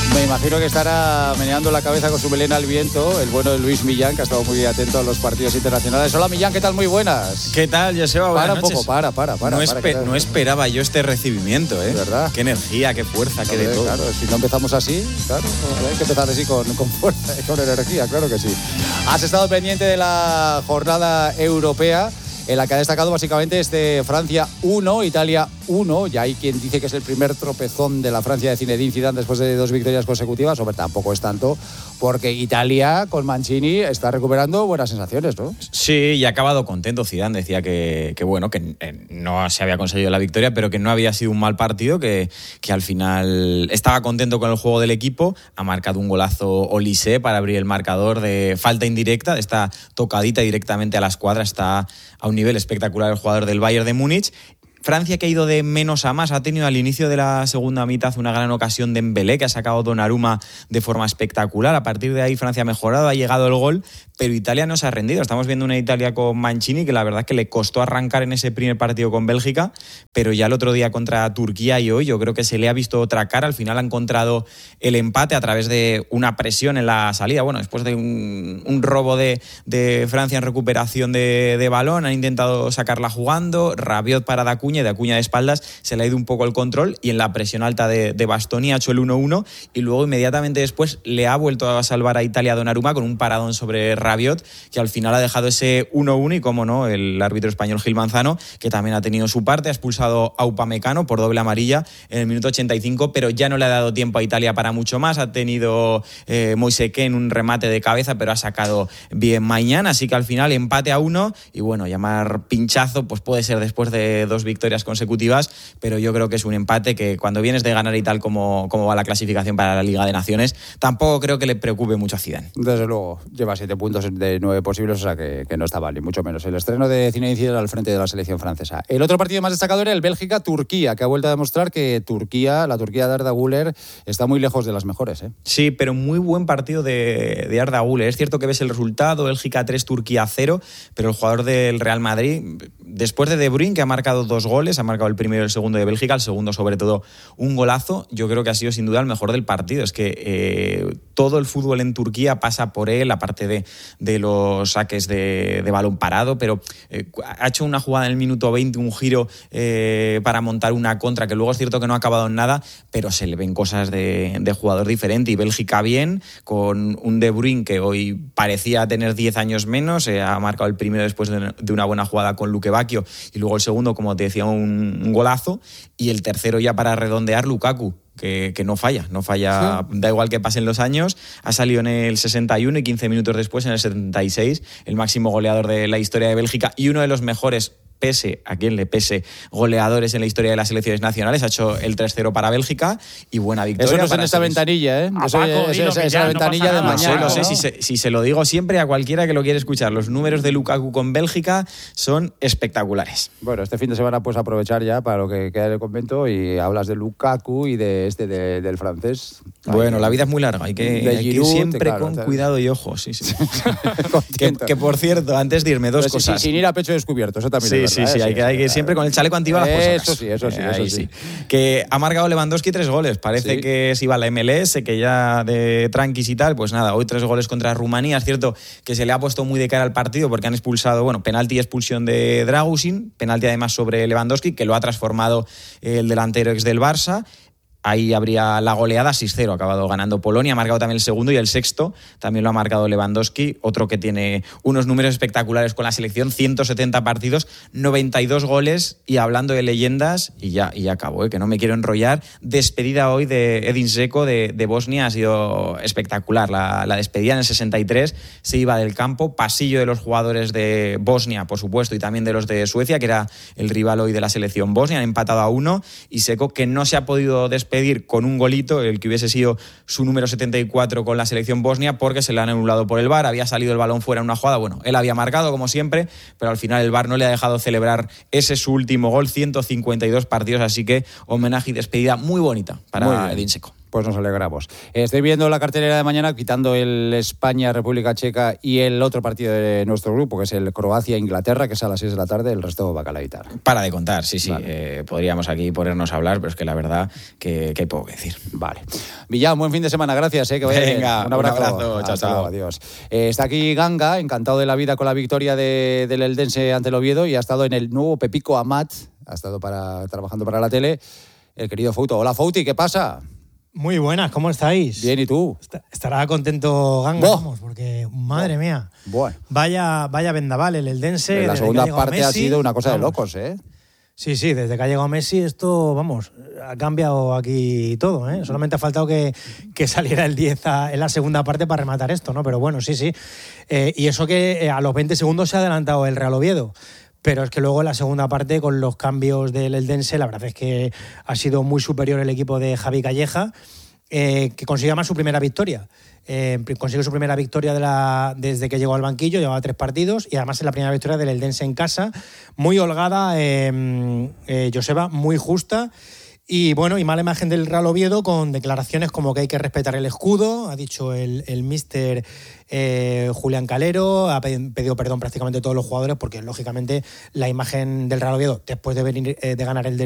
Me imagino que estará meneando la cabeza con su melena al viento el bueno de Luis Millán, que ha estado muy atento a los partidos internacionales. Hola Millán, ¿qué tal? Muy buenas. ¿Qué tal, Joseba? Para un poco, para. No esperaba yo este recibimiento, ¿eh? ¿Verdad? Qué energía, qué fuerza, qué de todo. Claro, si no empezamos así, claro, hay que empezar así con fuerza y con energía, claro que sí. Has estado pendiente de la jornada europea, en la que ha destacado básicamente Francia 1, Italia 1. Ya hay quien dice que es el primer tropezón de la Francia de Zinedine Zidane después de 2 victorias consecutivas. Hombre, tampoco es tanto, porque Italia con Mancini está recuperando buenas sensaciones, ¿no? Sí, y ha acabado contento Zidane. Decía que bueno, que no se había conseguido la victoria, pero que no había sido un mal partido, que al final estaba contento con el juego del equipo. Ha marcado un golazo Olise para abrir el marcador de falta indirecta, de esta tocadita directamente a la escuadra. Está a un nivel espectacular el jugador del Bayern de Múnich. Francia, que ha ido de menos a más, ha tenido al inicio de la segunda mitad una gran ocasión de Dembélé, que ha sacado Donnarumma de forma espectacular. A partir de ahí Francia ha mejorado, ha llegado el gol, pero Italia no se ha rendido. Estamos viendo una Italia con Mancini que la verdad es que le costó arrancar en ese primer partido con Bélgica, pero ya el otro día contra Turquía y hoy yo creo que se le ha visto otra cara. Al final ha encontrado el empate a través de una presión en la salida. Bueno, después de un robo de Francia en recuperación de balón, han intentado sacarla jugando. Rabiot para D'Acuña, y de Acuña de espaldas se le ha ido un poco el control, y en la presión alta de Bastoni ha hecho el 1-1, y luego inmediatamente después le ha vuelto a salvar a Italia Donnarumma con un paradón sobre Rabiot, que al final ha dejado ese 1-1, y como no, el árbitro español Gil Manzano, que también ha tenido su parte, ha expulsado a Upamecano por doble amarilla en el minuto 85, pero ya no le ha dado tiempo a Italia para mucho más. Ha tenido Moise Kean un remate de cabeza, pero ha sacado bien Mañana, así que al final empate a 1, y bueno, llamar pinchazo pues puede ser después de 2 victorias consecutivas, pero yo creo que es un empate que, cuando vienes de ganar y tal como va la clasificación para la Liga de Naciones, tampoco creo que le preocupe mucho a Zidane. Desde luego, lleva 7 puntos de 9 posibles, o sea que no está mal, ni mucho menos. El estreno de Zinedine Zidane al frente de la selección francesa. El otro partido más destacado era el Bélgica-Turquía, que ha vuelto a demostrar que la Turquía de Arda Güler está muy lejos de las mejores, ¿eh? Sí, pero muy buen partido de Arda Güler. Es cierto que ves el resultado, Bélgica 3, Turquía 0, pero el jugador del Real Madrid, después de De Bruyne, que ha marcado 2 goles, ha marcado el primero y el segundo de Bélgica, el segundo sobre todo un golazo, yo creo que ha sido sin duda el mejor del partido. Es que todo el fútbol en Turquía pasa por él, aparte de los saques de balón parado, pero ha hecho una jugada en el minuto 20, un giro para montar una contra, que luego es cierto que no ha acabado en nada, pero se le ven cosas de jugador diferente. Y Bélgica bien, con un De Bruyne que hoy parecía tener 10 años menos, ha marcado el primero después de una buena jugada con Luque Bacchio, y luego el segundo, como te decía, un golazo, y el tercero ya para redondear, Lukaku, que no falla, sí. Da igual que pasen los años, ha salido en el 61 y 15 minutos después, en el 76, el máximo goleador de la historia de Bélgica y uno de los mejores, pese a quien le pese, goleadores en la historia de las selecciones nacionales. Ha hecho el 3-0 para Bélgica, y buena victoria. Eso no es en esa ventanilla, ¿eh? Esa ventanilla de mañana. No sé, si se lo digo siempre a cualquiera que lo quiere escuchar. Los números de Lukaku con Bélgica son espectaculares. Bueno, este fin de semana puedes aprovechar ya para lo que queda en el convento, y hablas de Lukaku y del francés. Bueno, la vida es muy larga, hay que ir siempre con cuidado y ojo. Sí. que por cierto, antes de irme, dos cosas. Sin ir a pecho descubierto, eso también es verdad. Sí, hay que ir siempre con el chaleco antibalas por Eso sí. Que ha marcado Lewandowski 3 goles. Parece que se iba a la MLS, que ya de tranquis y tal, pues nada, hoy 3 goles contra Rumanía. Es cierto que se le ha puesto muy de cara al partido porque han expulsado, penalti y expulsión de Dragusin, penalti además sobre Lewandowski, que lo ha transformado el delantero ex del Barça. Ahí habría la goleada 6-0, ha acabado ganando Polonia, ha marcado también el segundo, y el sexto también lo ha marcado Lewandowski, otro que tiene unos números espectaculares con la selección, 170 partidos, 92 goles, y hablando de leyendas, y ya acabo, que no me quiero enrollar, despedida hoy de Edin Dzeko de Bosnia, ha sido espectacular, la despedida en el 63, se iba del campo, pasillo de los jugadores de Bosnia, por supuesto, y también de los de Suecia, que era el rival hoy de la selección bosnia, han empatado a 1, y Dzeko, que no se ha podido despedir con un golito, el que hubiese sido su número 74 con la selección bosnia, porque se le han anulado por el VAR, había salido el balón fuera en una jugada, él había marcado como siempre, pero al final el VAR no le ha dejado celebrar ese su último gol, 152 partidos, así que homenaje y despedida muy bonita para Edin Dzeko. pues nos alegramos. Estoy viendo la cartelera de mañana, quitando el España-República Checa y el otro partido de nuestro grupo, que es el Croacia-Inglaterra, que es a las 6 de la tarde, el resto va a caladitar. Para de contar, sí. Vale. Podríamos aquí ponernos a hablar, pero es que la verdad que hay poco que decir. Vale. Millán, buen fin de semana, gracias. Que vaya Venga, bien. Un abrazo. Chao. Luego, adiós. Está aquí Ganga, encantado de la vida con la victoria del Eldense ante el Oviedo, y ha estado en el nuevo Pepico Amat, ha estado trabajando para la tele, el querido Fouto. Hola, Fouti, ¿qué pasa? Muy buenas, ¿cómo estáis? Bien, ¿y tú? Estará contento Ganga, vamos, porque madre mía. Bueno. Vaya vendaval el Eldense. La segunda parte ha sido una cosa de locos, ¿eh? Sí, desde que ha llegado Messi esto, vamos, ha cambiado aquí todo, ¿eh? Solamente ha faltado que saliera el 10 en la segunda parte para rematar esto, ¿no? Pero bueno, sí. Y eso que a los 20 segundos se ha adelantado el Real Oviedo. Pero es que luego en la segunda parte, con los cambios del Eldense, la verdad es que ha sido muy superior el equipo de Javi Calleja, que consiguió además su primera victoria. Consiguió su primera victoria desde que llegó al banquillo, llevaba 3 partidos, y además es la primera victoria del Eldense en casa, muy holgada, Joseba, muy justa. Y bueno, y mala imagen del Real Oviedo, con declaraciones como que hay que respetar el escudo, ha dicho el míster Julián Calero, ha pedido perdón prácticamente a todos los jugadores, porque lógicamente la imagen del Real Oviedo, después de ganar el